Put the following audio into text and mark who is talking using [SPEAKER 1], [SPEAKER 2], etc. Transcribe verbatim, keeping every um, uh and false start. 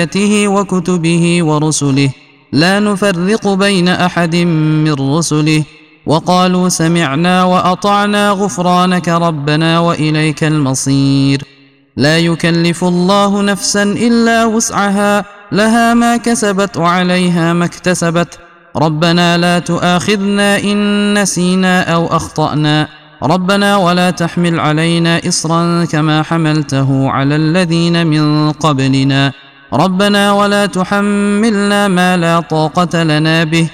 [SPEAKER 1] آياته وكتبه ورسله لا نفرق بين أحد من رسله وقالوا سمعنا وأطعنا غفرانك ربنا وإليك المصير. لا يكلف الله نفسا إلا وسعها لها ما كسبت وعليها ما اكتسبت ربنا لا تؤاخذنا إن نسينا أو أخطأنا ربنا ولا تحمل علينا إصرا كما حملته على الذين من قبلنا ربنا ولا تحملنا ما لا طاقة لنا به